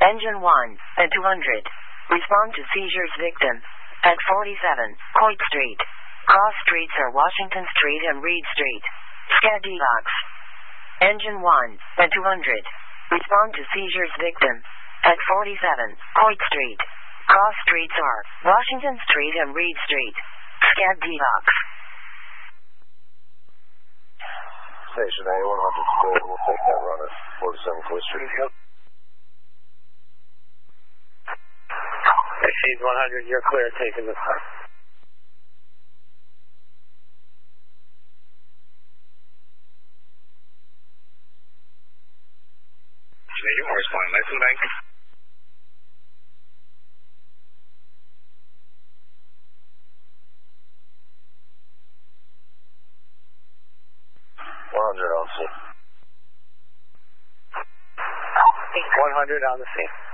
Engine 1 and 200. Respond to seizures victim at 47 Coit Street. Cross streets are Washington Street and Reed Street. Scadivox. Engine 1 and 200. Respond to seizures victim at 47 Coit Street. Cross streets are Washington Street and Reed Street. Scadivox. Station A100 clear. We'll take that run at 47 Coit Street. Exceed 100, you're clear, taking the car. Major Morris Point, Lexington Bank. On scene. 100 on the scene.